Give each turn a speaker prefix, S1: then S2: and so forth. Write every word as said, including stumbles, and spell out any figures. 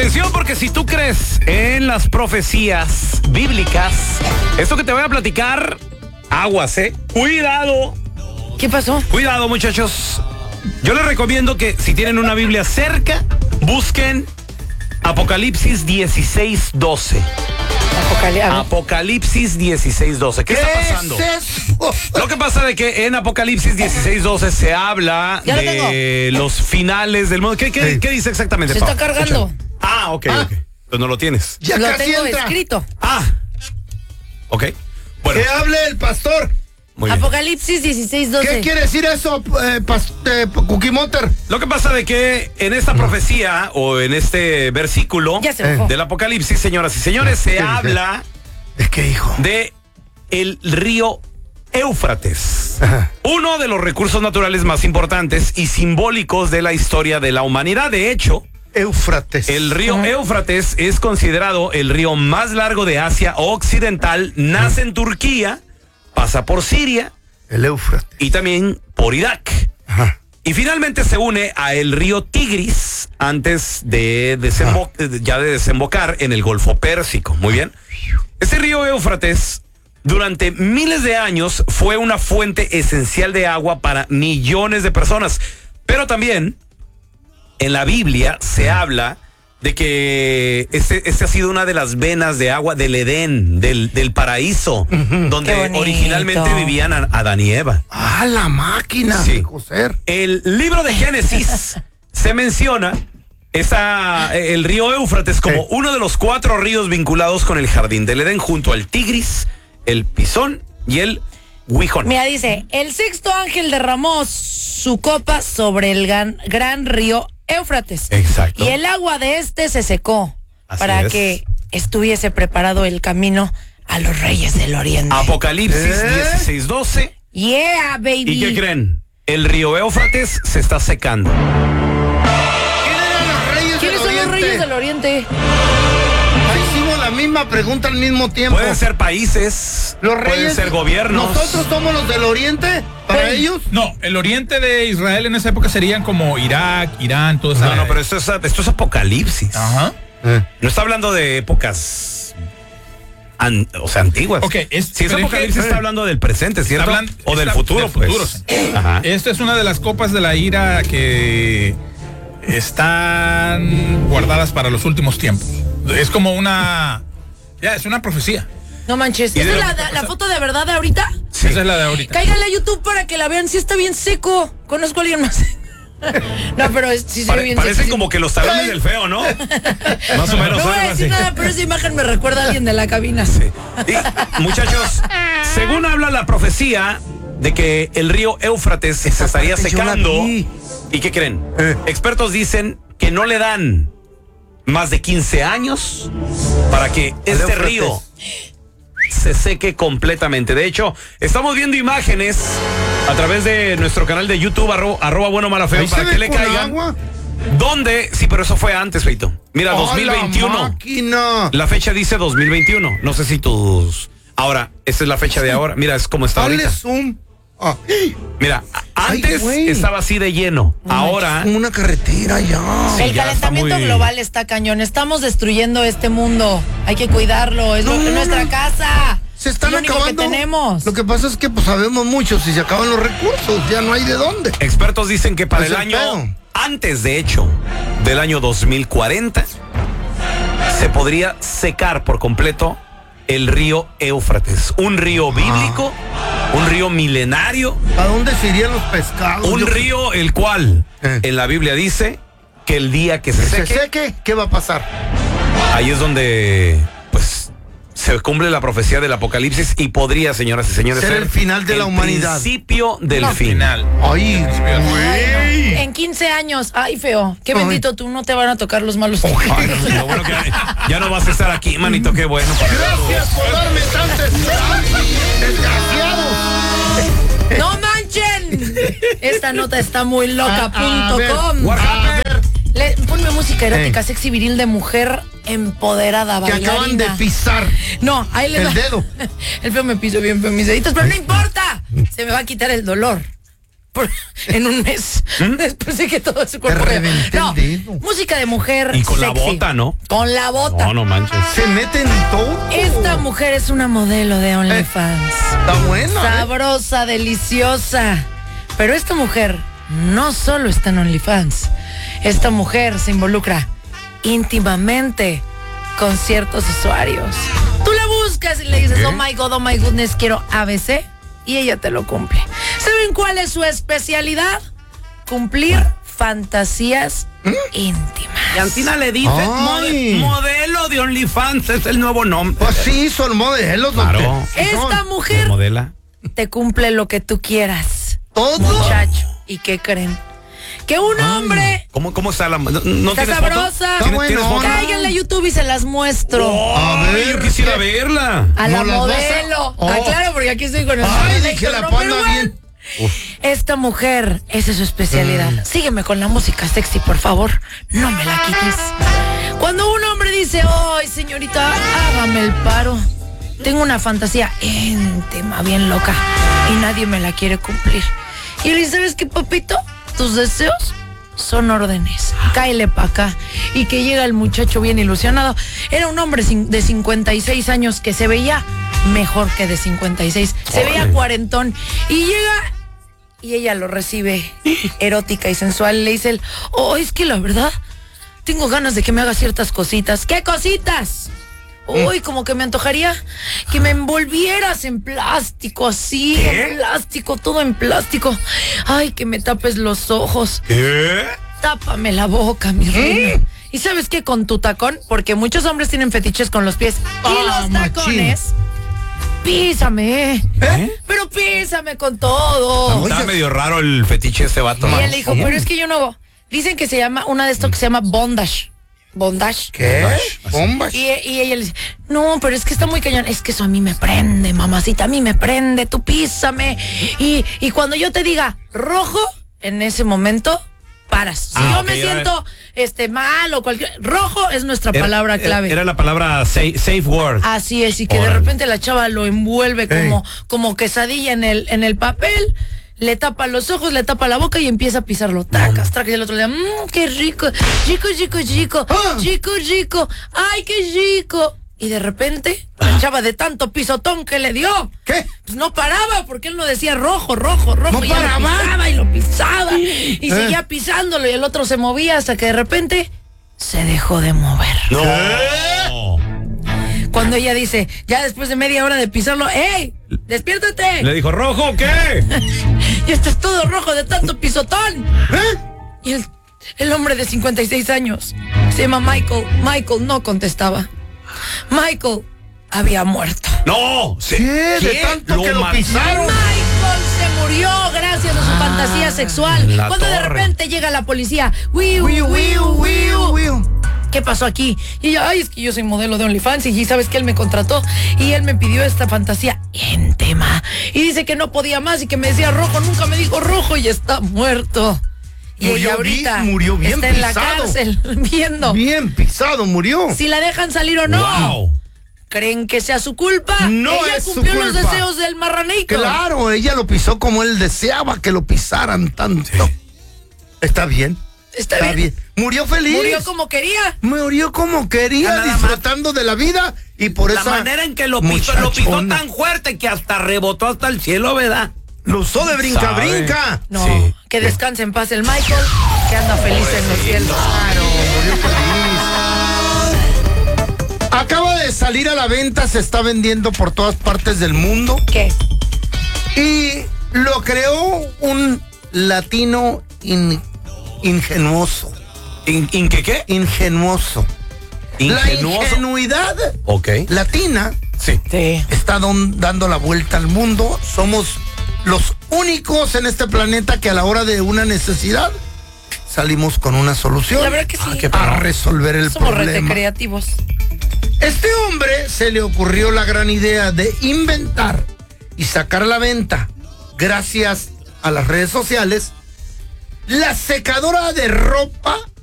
S1: atención, porque si tú crees en las profecías bíblicas, esto que te voy a platicar, aguas, ¿eh? Cuidado.
S2: ¿Qué pasó?
S1: Cuidado, muchachos. Yo les recomiendo que si tienen una Biblia cerca, busquen Apocalipsis dieciséis doce.
S2: Apocalipsis.
S1: Apocalipsis dieciséis doce. ¿Qué, ¿Qué está pasando?
S3: Es eso?
S1: Lo que pasa de que en Apocalipsis dieciséis doce se habla
S2: Ya lo
S1: de los finales del mundo. ¿Qué, qué,
S3: Sí.
S1: ¿qué dice exactamente,
S2: Se
S1: Pau?
S2: está cargando.
S1: Escucha. Ah, ok,
S3: Ah.
S1: ok. Pues no lo tienes.
S3: Ya
S2: Lo
S3: casi
S2: tengo
S3: entra.
S2: escrito.
S1: Ah. Ok. Bueno,
S3: Que hable el pastor.
S1: muy bien.
S2: Apocalipsis dieciséis doce.
S3: ¿Qué quiere decir eso, eh, pas- eh, Cookie Monster?
S1: Lo que pasa de que en esta profecía o en este versículo
S2: Ya se enojó.
S1: del Apocalipsis, señoras y señores, se
S3: ¿Qué dice?
S1: habla
S3: ¿De qué, hijo?
S1: de el río Éufrates,
S3: Ajá.
S1: uno de los recursos naturales más importantes y simbólicos de la historia de la humanidad. De hecho,
S3: Éufrates.
S1: el río Éufrates es considerado el río más largo de Asia Occidental, nace en Turquía, pasa por Siria
S3: El Éufrates.
S1: y también por Irak.
S3: Ajá.
S1: Y finalmente se une a el río Tigris antes de desembo- ya de desembocar en el Golfo Pérsico. Muy bien. Este río Éufrates durante miles de años fue una fuente esencial de agua para millones de personas. Pero también en la Biblia se habla de que este, este ha sido una de las venas de agua del Edén, del, del paraíso, donde
S2: Qué bonito.
S1: originalmente vivían a- Adán y Eva.
S3: Ah, la máquina
S1: Sí.
S3: de coser.
S1: El libro de Génesis se menciona esa, el río Éufrates como
S3: Sí.
S1: uno de los cuatro ríos vinculados con el jardín del Edén, junto al Tigris, el Pisón y el Gihón.
S2: Mira, dice, el sexto ángel derramó su copa sobre el gran, gran río Éufrates.
S1: Exacto.
S2: Y el agua de este se secó
S1: Así
S2: para
S1: es.
S2: que estuviese preparado el camino a los reyes del oriente.
S1: Apocalipsis
S3: ¿Eh?
S1: dieciséis doce.
S2: Yeah, baby.
S1: ¿Y qué creen? El río Éufrates se está secando.
S3: ¿Quién eran los reyes
S2: ¿Quiénes
S3: del
S2: son los
S3: Oriente?
S2: reyes del oriente?
S3: Ah, hicimos la misma pregunta al mismo tiempo.
S1: Pueden ser países,
S3: los
S1: pueden
S3: reyes.
S1: ser gobiernos.
S3: ¿Nosotros somos los del Oriente? ¿Para
S2: Pues-
S3: ellos?
S4: No, el oriente de Israel en esa época serían como Irak, Irán, todo eso.
S1: No, no, pero esto es, esto es Apocalipsis.
S4: Ajá.
S3: Eh.
S1: No está hablando de épocas, an- o sea, antiguas.
S4: Ok, es-
S1: si es
S4: pero es
S1: Apocalipsis
S4: que-
S1: está hablando del presente, ¿cierto?
S4: Hablan-
S1: o del
S4: está-
S1: futuro,
S4: del
S1: pues.
S4: futuro, sí.
S1: Ajá.
S4: Esta es una de las copas de la ira que están guardadas para los últimos tiempos. Es como una... Ya, es una profecía.
S2: No manches.
S1: ¿Y
S2: ¿Esa
S1: de
S2: es
S1: lo
S2: la, la foto de verdad de ahorita?
S1: Sí.
S4: Esa es la de ahorita.
S2: Cáiganle a YouTube para que la vean. Sí está bien seco. Conozco a alguien más. No, pero es- sí se ve
S1: Pare-
S2: bien
S1: parecen
S2: seco.
S1: como que los talones del feo, ¿no? Más o menos.
S2: No voy a
S1: algo
S2: decir
S1: así.
S2: nada, pero esa imagen me recuerda a alguien de la cabina.
S1: Y, muchachos, según habla la profecía de que el río Éufrates se
S3: Esa
S1: estaría
S3: parte yo la
S1: secando.
S3: vi.
S1: ¿Y qué creen?
S3: Eh.
S1: Expertos dicen que no le dan más de quince años para que este
S3: Éufrates.
S1: río se seque completamente. De hecho, estamos viendo imágenes a través de nuestro canal de YouTube, arro, arroba bueno mala feo,
S3: Ahí se
S1: para
S3: ve
S1: que le
S3: con
S1: caigan.
S3: agua.
S1: ¿Dónde? Sí, pero eso fue antes, Feito. Mira,
S3: ¡Ah,
S1: dos mil veintiuno.
S3: la máquina!
S1: La fecha dice dos mil veintiuno. No sé si tus... Ahora, esta es la fecha de ahora. Mira, es como está
S3: Dale
S1: ahorita.
S3: zoom. Ah,
S1: Mira, a-
S3: Ay,
S1: antes
S3: güey.
S1: estaba así de lleno. Ahora...
S3: como una carretera ya.
S1: Sí,
S2: El
S1: ya
S2: calentamiento
S1: está muy-
S2: global está cañón. Estamos destruyendo este mundo. Hay que cuidarlo. Es, lo-
S3: No,
S2: es nuestra
S3: no.
S2: casa.
S3: Se están
S2: es lo único
S3: acabando.
S2: que tenemos.
S3: Lo que pasa es que pues sabemos mucho. Si se acaban los recursos, ya no hay de dónde.
S1: Expertos dicen que para
S3: Es
S1: el
S3: el
S1: año...
S3: pedo.
S1: Antes, de hecho, del año dos mil cuarenta, se podría secar por completo el río Éufrates. Un río bíblico, un río milenario,
S3: ¿A dónde se irían los pescados?
S1: un
S3: Yo-
S1: río el cual
S3: Eh.
S1: en la Biblia dice que el día que se
S3: ¿Se
S1: seque,
S3: seque? ¿Qué va a pasar?
S1: ahí es donde pues se cumple la profecía del Apocalipsis y podría, señoras y señores,
S3: Ser el final de la humanidad.
S1: El principio del
S4: No,
S1: fin.
S4: final.
S3: Ay,
S2: Ay,
S3: güey.
S2: no. En quince años. Ay, feo. Qué
S3: Ay.
S2: bendito tú. No te van a tocar los malos.
S1: Ay, no, lo bueno que ya no vas a estar aquí, manito, qué bueno.
S3: Gracias por darme tantos desgraciados.
S2: ¡No manchen! Esta nota está muy loca.
S3: A- a
S2: punto
S3: ver,
S2: com.
S3: a ver,
S2: Le- ponme música erótica,
S3: Eh.
S2: sexy viril de mujer empoderada,
S3: que
S2: bailarina.
S3: acaban de pisar.
S2: No, ahí le
S3: el
S2: va.
S3: dedo.
S2: El feo me piso bien feo mis deditos, pero no importa. Se me va a quitar el dolor. por- en un mes. Después de que todo su cuerpo.
S3: Te reventé
S2: No,
S3: el dedo.
S2: música de mujer.
S1: Y con la
S2: sexy.
S1: bota, ¿no?
S2: Con la bota.
S1: No, no manches.
S3: Se meten todo.
S2: Esta mujer es una modelo de OnlyFans.
S3: Está buena. ¿eh?
S2: Sabrosa, deliciosa. Pero esta mujer no solo está en OnlyFans. Esta mujer se involucra íntimamente con ciertos usuarios. Tú la buscas y le dices, oh my God, oh my goodness, quiero A B C, y ella te lo cumple. ¿Saben cuál es su especialidad? Cumplir fantasías íntimas.
S1: Y Antina le dice,
S3: Ay.
S1: mode- modelo de OnlyFans, es el nuevo nombre.
S3: Pues sí, son modelos. don
S1: Claro.
S3: Tela. Sí son.
S2: Esta mujer
S1: Modela.
S2: te cumple lo que tú quieras,
S3: Todo.
S2: muchacho. ¿Y qué creen? Que un hombre
S1: ¿Cómo, cómo está la... No, no
S2: está
S1: tienes foto?
S2: sabrosa.
S1: ¿Tienes-
S3: Está
S1: tienes foto?
S3: buenona.
S2: Cáiganle a YouTube y se las muestro.
S3: A
S1: Ay,
S3: ver,
S1: yo quisiera
S3: ¿qué?
S1: verla.
S2: A la
S3: ¿No las vas a-
S2: modelo.
S3: Oh.
S2: Ah, claro, porque aquí estoy con el
S3: Ay,
S2: modelo,
S3: dije la
S2: no,
S3: panda
S2: pero bueno.
S3: bien.
S2: Esta mujer, esa es su especialidad.
S3: Mm.
S2: Sígueme con la música sexy, por favor. No me la quites. Cuando un hombre dice, ay, señorita, hágame el paro. Tengo una fantasía íntima, bien loca, y nadie me la quiere cumplir. Y le dice, ¿sabes qué, papito? Tus deseos son órdenes. Cáele pa' acá. Y que llega el muchacho bien ilusionado. Era un hombre cin- de cincuenta y seis años que se veía mejor que de cincuenta y seis. Se
S1: Órale.
S2: veía cuarentón. Y llega y ella lo recibe erótica y sensual. Y le dice él, oh, es que la verdad, tengo ganas de que me haga ciertas cositas. ¿Qué cositas? Uy, como que me antojaría que me envolvieras en plástico, así,
S1: ¿Qué?
S2: en plástico, todo en plástico. Ay, que me tapes los ojos.
S1: ¿Qué?
S2: Tápame la boca, mi reina. ¿Y sabes qué? Con tu tacón, porque muchos hombres tienen fetiches con los pies. Y
S3: Ah,
S2: los
S3: machín.
S2: tacones, písame.
S1: ¿Eh?
S2: Pero písame con todo.
S3: Oye,
S1: Está medio raro el fetiche de este vato.
S2: Y
S1: man.
S2: él le dijo, pero es que yo no... Dicen que se llama, una de estos que se llama bondage. Bondage.
S3: ¿Qué? ¿Bombas?
S2: Y, y ella le dice, no, pero es que está muy cañón. Es que eso a mí me prende, mamacita, a mí me prende, tú písame. Y, y cuando yo te diga rojo, en ese momento, paras. Si
S1: Ah,
S2: yo
S1: ok,
S2: me
S1: era-
S2: siento este mal o cualquier... Rojo es nuestra
S1: Era-
S2: palabra
S1: era-
S2: clave.
S1: Era la palabra safe, safe word.
S2: Así es, y que de
S1: Órale.
S2: repente la chava lo envuelve como, como quesadilla en el, en el papel, le tapa los ojos, le tapa la boca y empieza a pisarlo. Tracas, tracas, y el otro le da, mmm, qué rico, rico, rico, rico,
S3: Ah.
S2: rico, rico, ay, qué rico. Y de repente, la chava de tanto pisotón que le dio,
S3: ¿Qué?
S2: pues no paraba, porque él no decía rojo, rojo, rojo.
S3: ¿No
S2: y ella lo
S3: paraba?
S2: pisaba y lo pisaba, y
S3: Eh.
S2: seguía pisándolo, y el otro se movía hasta que de repente se dejó de mover.
S1: No.
S2: Cuando ella dice, ya después de media hora de pisarlo, ¡ey! ¡Despiértate!
S1: Le dijo, ¿rojo o qué?
S2: Y estás todo rojo de tanto pisotón.
S3: ¿Eh?
S2: Y el, el hombre de cincuenta y seis años, se llama Michael. Michael no contestaba. Michael había muerto.
S1: No. se-
S3: ¿Qué? De tanto que lo
S1: mató.
S3: pisaron.
S2: Michael se murió gracias a su fantasía sexual.
S1: la
S2: Cuando de
S1: torre.
S2: repente llega la policía. Wiu,
S3: Wiu,
S2: wiu,
S3: wiu,
S2: wiu.
S3: wiu.
S2: ¿Qué pasó aquí? Y ella, ay, es que yo soy modelo de OnlyFans y sabes que él me contrató y él me pidió esta fantasía íntima. Y dice que no podía más y que me decía rojo, nunca me dijo rojo y está muerto. Y
S3: Murió
S2: ella ahorita
S3: bien- murió bien
S2: está en la
S3: pisado.
S2: cárcel viendo
S3: Bien pisado, murió.
S2: si la dejan salir o no.
S1: Wow.
S2: ¿Creen que sea su culpa?
S3: No
S2: ella
S3: es su
S2: cumplió los
S3: culpa.
S2: deseos del marranito.
S3: Claro, ella lo pisó como él deseaba que lo pisaran tanto. Está bien.
S2: Está,
S3: Está
S2: bien.
S3: bien. Murió feliz.
S2: Murió como quería.
S3: Murió como quería,
S1: Nada más.
S3: disfrutando de la vida y por
S1: La
S3: esa
S1: manera en que lo pisó, lo pisó
S3: muchachona.
S1: tan fuerte que hasta rebotó hasta el cielo, ¿verdad?
S3: Lo usó de brinca,
S1: Sabe.
S3: brinca.
S2: No,
S1: Sí.
S2: que descanse en paz el Michael, que anda feliz en los cielos.
S3: Claro, murió feliz. Acaba de salir a la venta, se está vendiendo por todas partes del mundo
S2: ¿Qué?
S3: y lo creó un latino in- ingenuoso.
S1: ¿In, in qué qué?
S3: Ingenuoso.
S1: Ingenuoso.
S3: La ingenuidad
S1: Ok.
S3: latina
S1: Sí.
S2: Sí.
S3: está don- dando la vuelta al mundo. Somos los únicos en este planeta que a la hora de una necesidad salimos con una solución
S2: La verdad que sí.
S1: Ah, qué
S3: a
S1: perro.
S3: resolver el
S2: Somos rete
S3: problema.
S2: creativos.
S3: Este hombre se le ocurrió la gran idea de inventar y sacar a la venta, gracias a las redes sociales, la secadora de ropa